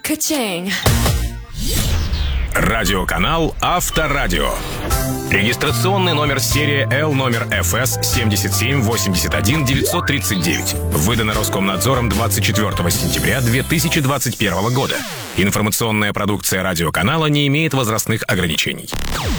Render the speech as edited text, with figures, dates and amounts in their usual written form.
Ka-ching. Радиоканал Авторадио. Регистрационный номер серии L номер ФС 7781939. Выдано Роскомнадзором 24 сентября 2021 года. Информационная продукция радиоканала не имеет возрастных ограничений.